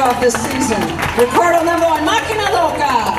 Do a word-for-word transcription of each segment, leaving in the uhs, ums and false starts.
off this season. Ricardo Levo and Máquina Loca.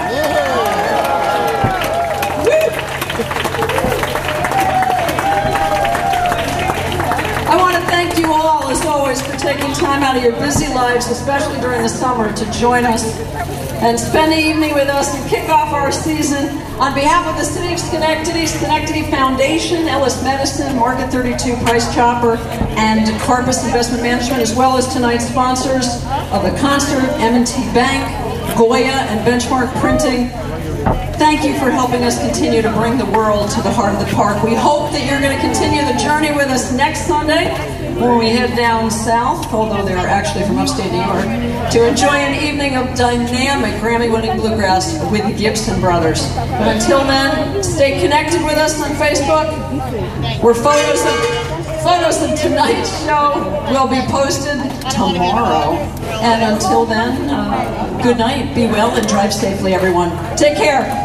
I want to thank you all, as always, for taking time out of your busy lives, especially during the summer, to join us and spend the evening with us and kick off our season. On behalf of the City of Schenectady, Schenectady Foundation, Ellis Medicine, Market thirty-two, Price Chopper, and Corpus Investment Management, as well as tonight's sponsors of the concert, M and T Bank, Goya, and Benchmark Printing. Thank you for helping us continue to bring the world to the heart of the park. We hope that you're going to continue the journey with us next Sunday when we head down south, although they're actually from upstate New York, to enjoy an evening of dynamic Grammy-winning bluegrass with the Gibson Brothers. But until then, stay connected with us on Facebook, where photos of, photos of tonight's show will be posted tomorrow. And until then, uh, good night, be well, and drive safely, everyone. Take care.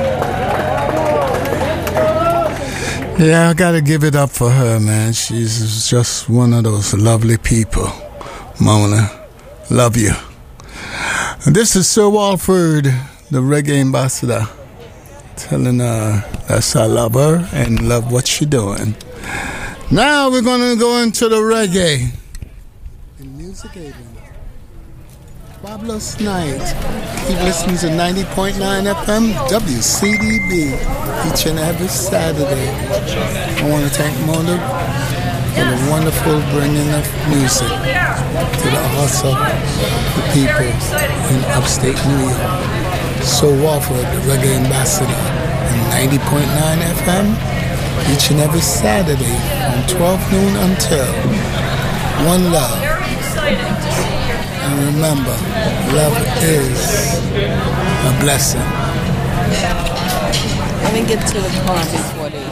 Yeah, I gotta give it up for her, man. She's just one of those lovely people. Mona, love you. And this is Sir Walford, the reggae ambassador, telling her that I love her and love what she's doing. Now we're gonna go into the reggae. In Music Haven. Fabulous night. Keep listening to ninety point nine F M W C D B each and every Saturday. I want to thank Mona for the wonderful bringing of music to the hearts of the people in upstate New York. So Walford, the reggae ambassador, in ninety point nine F M each and every Saturday from twelve noon until One Love. And remember, love is a blessing. Let me get to the car before they